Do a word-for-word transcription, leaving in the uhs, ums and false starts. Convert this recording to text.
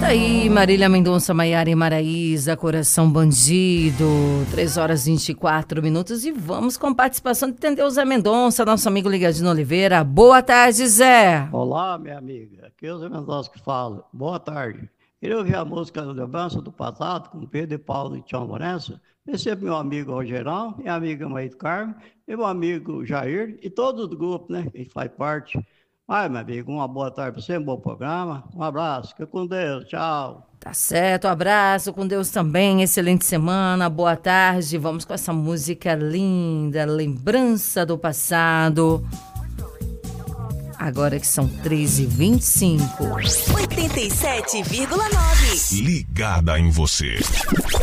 aí, Marília Mendonça, Maiara e Maraísa, Coração Bandido, três horas e vinte e quatro minutos e vamos com participação de Tendeu Zé Mendonça, nosso amigo Ligadinho Oliveira. Boa tarde, Zé. Olá, minha amiga, aqui é o Zé Mendonça que fala. Boa tarde. Queria ouvir a música da Lembrança do Passado, com Pedro e Paulo e Tião Lourenço. Recebo meu amigo Rogerão, minha amiga Maíra do Carmo, meu amigo Jair e todo o grupo, né, que faz parte. Ai, meu amigo, uma boa tarde para você, um bom programa. Um abraço, fica com Deus, tchau. Tá certo, abraço, com Deus também, excelente semana, boa tarde. Vamos com essa música linda, Lembrança do Passado. Agora que são três e vinte e cinco. oitenta e sete vírgula nove. Ligada em você.